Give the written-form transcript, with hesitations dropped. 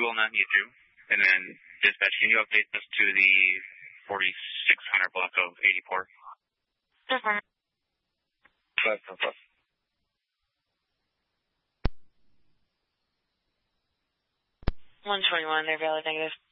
will not need you. And then, dispatch, can you update us to the 4600 block of 84? Yes, sir. 121, they're valid negative.